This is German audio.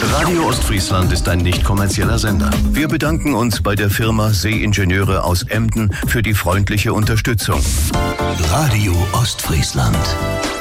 Radio Ostfriesland ist ein nicht kommerzieller Sender. Wir bedanken uns bei der Firma Seeingenieure aus Emden für die freundliche Unterstützung. Radio Ostfriesland.